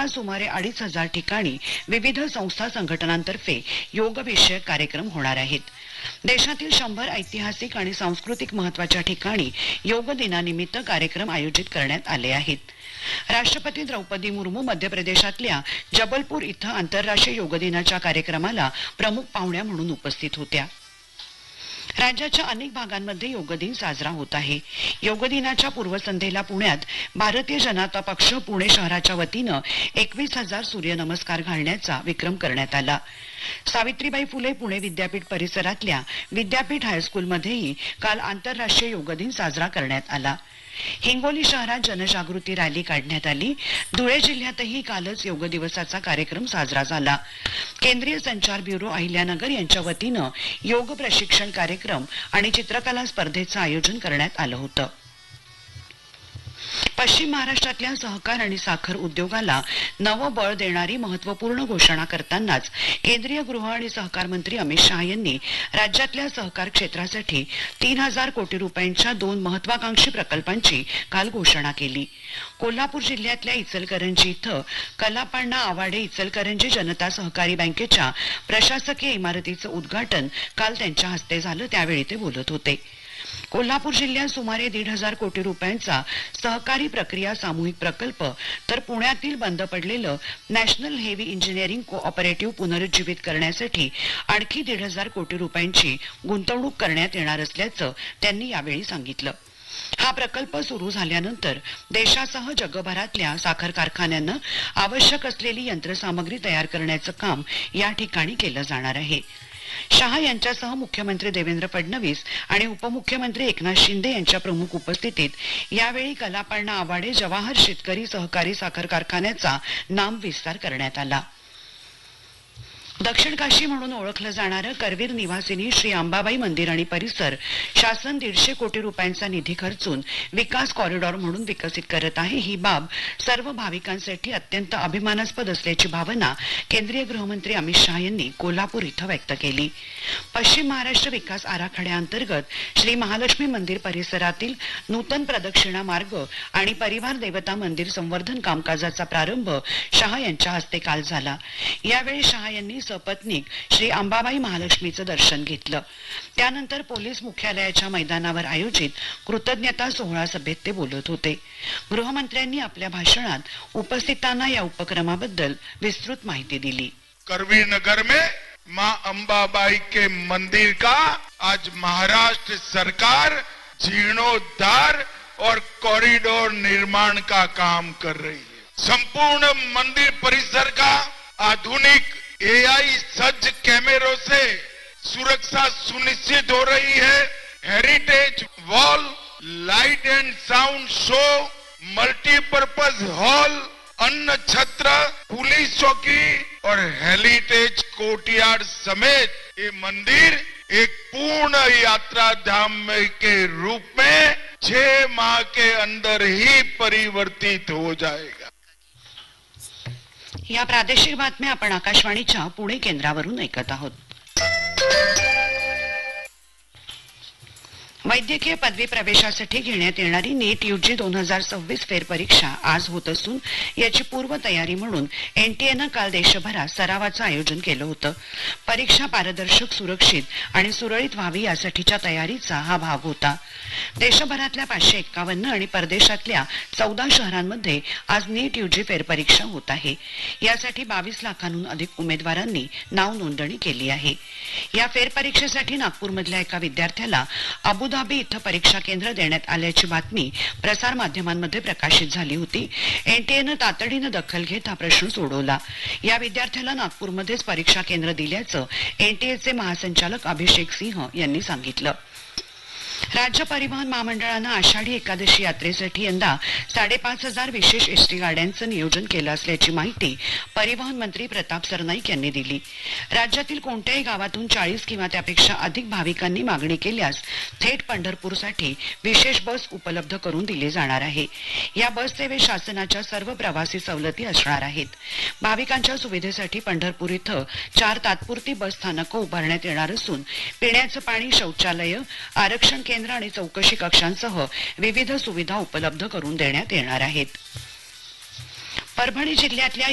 सुमारे 2,500 ठिकाणी विविध संस्था संघटनांतर्फे योग विषयक कार्यक्रम होणार आहेत. देशातील 100 ऐतिहासिक आणि सांस्कृतिक महत्त्वाच्या ठिकाणी योग दिनानिमित्त कार्यक्रम आयोजित करण्यात आले आहेत. राष्ट्रपती द्रौपदी मुर्मू मध्य प्रदेशातल्या जबलपूर इथं आंतरराष्ट्रीय योग दिनाच्या कार्यक्रमाला प्रमुख पाहुण्या म्हणून उपस्थित होत्या. राज्याच्या अनेक भागांमध्ये योग दिन साजरा होत आहे. योग दिनाच्या पूर्वसंध्येला पुण्यात भारतीय जनता पक्ष पुणे शहराच्या वतीनं 21,000 सूर्यनमस्कार घालण्याचा विक्रम करण्यात आला. सावित्रीबाई फुले पुणे विद्यापीठ परिसरातल्या विद्यापीठ हायस्कूलमध्येही काल आंतरराष्ट्रीय योग दिन साजरा करण्यात आला. हिंगोली शहरात जनजागृती रॅली काढण्यात आली. धुळे जिल्ह्यातही कालच योग दिवसाचा कार्यक्रम साजरा झाला. केंद्रीय संचार ब्युरो अहिल्यानगर यांच्या वतीनं योग प्रशिक्षण कार्यक्रम आणि चित्रकला स्पर्धेचं आयोजन करण्यात आलं होतं. पश्चिम महाराष्ट्रातल्या सहकार आणि साखर उद्योगाला नवं बळ देणारी महत्त्वपूर्ण घोषणा करतानाच केंद्रीय गृह आणि सहकार मंत्री अमित शहा यांनी राज्यातल्या सहकार क्षेत्रासाठी 3,000 कोटी रुपयांच्या 2 महत्वाकांक्षी प्रकल्पांची काल घोषणा केली. कोल्हापूर जिल्ह्यातल्या इचलकरंजी इथं कलापाण्णा आवाडे इचलकरंजी जनता सहकारी बँकेच्या प्रशासकीय इमारतीचं उद्घाटन काल त्यांच्या हस्ते झालं. त्यावेळी ते बोलत होते. कोल्हापूर जिल्ह्यात सुमारे 1,500 कोटी रुपयांचा सहकारी प्रक्रिया सामूहिक प्रकल्प तर पुण्यातील बंद पडलेलं नॅशनल हेवी इंजिनिअरिंग कोऑपरेटिव्ह पुनरुज्जीवित करण्यासाठी आणखी 1,500 कोटी रुपयांची गुंतवणूक करण्यात येणार असल्याचं त्यांनी यावेळी सांगितलं. हा प्रकल्प सुरू झाल्यानंतर देशासह जगभरातल्या साखर कारखान्यांना आवश्यक असलेली यंत्रसामग्री तयार करण्याचं काम या ठिकाणी केलं जाणार आहे. शहा यांच्यासह मुख्यमंत्री देवेंद्र फडणवीस आणि उपमुख्यमंत्री एकनाथ शिंदे यांच्या प्रमुख उपस्थितीत यावेळी कलापाण्णा आवाडे जवाहर शेतकरी सहकारी साखर कारखान्याचा नामविस्तार करण्यात आला. दक्षिण काशी म्हणून ओळखलं जाणारं करवीर निवासिनी श्री अंबाबाई मंदिर आणि परिसर शासन 150 कोटी रुपयांचा निधी खर्चून विकास कॉरिडॉर म्हणून विकसित करत आहे. ही बाब सर्व भाविकांसाठी अत्यंत अभिमानास्पद असल्याची भावना केंद्रीय गृहमंत्री अमित शहा यांनी कोल्हापूर इथं व्यक्त केली. पश्चिम महाराष्ट्र विकास आराखड्याअंतर्गत श्री महालक्ष्मी मंदिर परिसरातील नूतन प्रदक्षिणा मार्ग आणि परिवार देवता मंदिर संवर्धन कामकाजाचा प्रारंभ शहा यांच्या हस्ते काल झाला. यावेळी शहा यांनी सपत्नीक श्री अंबाबाई महालक्ष्मीचं दर्शन घेतलं. त्यानंतर पोलीस मुख्यालयाच्या मैदानावर आयोजित कृतज्ञता सोहळा सभेत ते बोलत होते. गृहमंत्र्यांनी आपल्या भाषणात उपस्थितांना या उपक्रमाबद्दल विस्तृत माहिती दिली. करवीर नगर में मां अंबाबाई के मंदिर का आज महाराष्ट्र सरकार जीर्णोद्धार और कॉरिडोर निर्माण का काम कर रही है. संपूर्ण मंदिर परिसर का आधुनिक AI सज्ज कैमरों से सुरक्षा सुनिश्चित हो रही है. Heritage wall, light end sound show, multipurpose hall, अन्न छत्र, पुलिस चौकी और हेरिटेज कोर्टयार्ड समेत ये मंदिर एक पूर्ण यात्रा धाम के रूप में 6 माह के अंदर ही परिवर्तित हो जाएगा. या प्रादेशिक बातम्या आपण आकाशवाणीच्या पुणे केंद्रावरून ऐकत आहोत. वैद्यकीय पदवी प्रवेशासाठी घेण्यात येणारी नीट UG 2026 फेरपरीक्षा आज होत असून याची पूर्वतयारी म्हणून NTAनं काल देशभरात सरावाचं आयोजन केलं होतं. परीक्षा पारदर्शक, सुरक्षित आणि सुरळीत व्हावी यासाठीच्या तयारीचा हा भाग होता. देशभरातल्या 551 आणि परदेशातल्या 14 शहरांमध्ये आज नीट UG फेरपरीक्षा होत आहे. यासाठी 22 लाखांहून अधिक उमेदवारांनी नाव नोंदणी केली आहे. या फेरपरीक्षेसाठी नागपूरमधल्या एका विद्यार्थ्याला अबुधाबी इथं परीक्षा केंद्र देण्यात आल्याची बातमी प्रसार माध्यमांमध्ये प्रकाशित झाली होती. NTAनं तातडीनं दखल घेत हा प्रश्न सोडवला. या विद्यार्थ्याला नागपूरमध्येच परीक्षा केंद्र दिल्याचं NTAचे महासंचालक अभिषेक सिंह यांनी सांगितलं. राज्य परिवहन महामंडळानं आषाढी एकादशी यात्रेसाठी यंदा 5,500 विशेष एसटी गाड्यांचं नियोजन केलं असल्याची माहिती परिवहन मंत्री प्रताप सरनाईक यांनी दिली. राज्यातील कोणत्याही गावातून 40 किंवा त्यापेक्षा अधिक भाविकांनी मागणी केल्यास थेट पंढरपूरसाठी विशेष बस उपलब्ध करून दिली जाणार आहे. या बस सेवेत शासनाच्या सर्व प्रवासी सवलती असणार आहेत. भाविकांच्या सुविधेसाठी पंढरपूर इथं 4 तात्पुरती बस स्थानकं उभारण्यात येणार असून पिण्याचं पाणी, शौचालय, आरक्षण केंद्र आणि चौकशी कक्षांसह विविध सुविधा उपलब्ध करून देण्यात येणार आहेत. परभणी जिल्ह्यातल्या